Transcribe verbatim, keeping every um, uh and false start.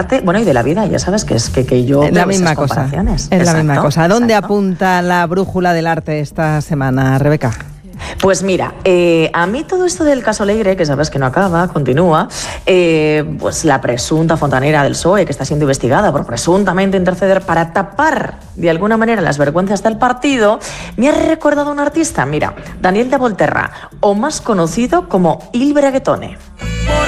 arte, bueno, y de la vida. Ya sabes que es que, que yo... Es la misma cosa. Es exacto, la misma cosa. ¿Dónde exacto. apunta la brújula del arte esta semana, Rebeca? Pues mira, eh, a mí todo esto del caso Leire, que sabes que no acaba, continúa, eh, pues la presunta fontanera del P S O E, que está siendo investigada por presuntamente interceder para tapar de alguna manera las vergüenzas del partido, me ha recordado a un artista, mira, Daniel de Volterra, o más conocido como Il Braguetone.